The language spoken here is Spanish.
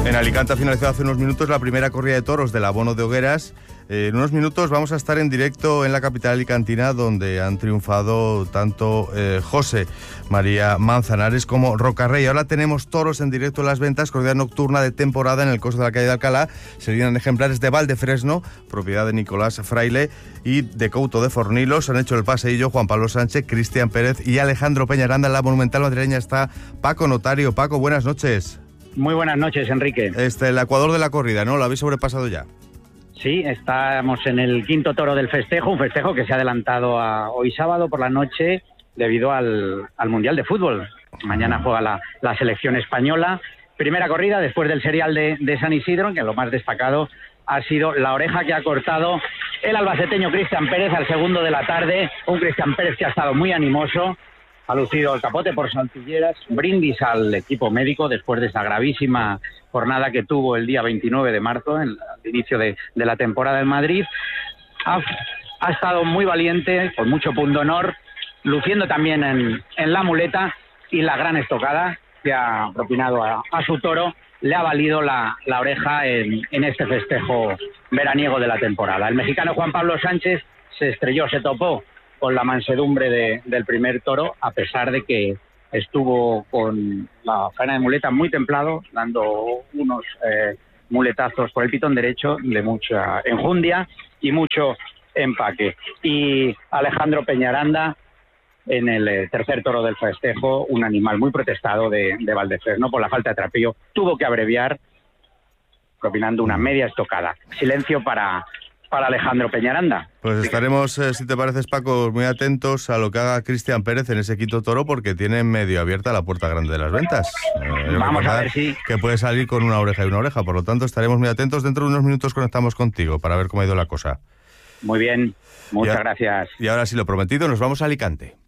En Alicante ha finalizado hace unos minutos la primera corrida de toros del abono de hogueras. En unos minutos vamos a estar en directo en la capital alicantina, donde han triunfado tanto José María Manzanares como Rocarrey. Ahora tenemos toros en directo en las ventas, corrida nocturna de temporada en el costo de la calle de Alcalá. Serían ejemplares de Valdefresno, propiedad de Nicolás Fraile, y de Couto de Fornilos. Han hecho el paseillo Juan Pablo Sánchez, Cristian Pérez y Alejandro Peñaranda. En la monumental madrileña está Paco Notario. Paco, buenas noches. Muy buenas noches, Enrique. El ecuador de la corrida, ¿no? ¿Lo habéis sobrepasado ya? Sí, estamos en el quinto toro del festejo, un festejo que se ha adelantado a hoy sábado por la noche debido al Mundial de Fútbol. Mañana juega la selección española. Primera corrida después del serial de San Isidro, que lo más destacado ha sido la oreja que ha cortado el albaceteño Cristian Pérez al segundo de la tarde. Un Cristian Pérez que ha estado muy animoso. Ha lucido el capote por Santilleras, brindis al equipo médico después de esa gravísima jornada que tuvo el día 29 de marzo, el inicio de la temporada en Madrid. Ha estado muy valiente, con mucho pundonor, luciendo también en la muleta, y la gran estocada que ha propinado a su toro le ha valido la oreja en este festejo veraniego de la temporada. El mexicano Juan Pablo Sánchez se estrelló, se topó con la mansedumbre del primer toro, a pesar de que estuvo con la faena de muleta muy templado, dando unos muletazos por el pitón derecho de mucha enjundia y mucho empaque. Y Alejandro Peñaranda, en el tercer toro del festejo, un animal muy protestado de Valdefresno por la falta de trapillo, tuvo que abreviar, propinando una media estocada. Silencio para Alejandro Peñaranda. Pues estaremos, si te pareces, Paco, muy atentos a lo que haga Cristian Pérez en ese quinto toro, porque tiene medio abierta la puerta grande de las ventas. Vamos a ver si... Que puede salir con una oreja y una oreja, por lo tanto estaremos muy atentos. Dentro de unos minutos conectamos contigo para ver cómo ha ido la cosa. Muy bien, muchas gracias. Y ahora sí, lo prometido, nos vamos a Alicante.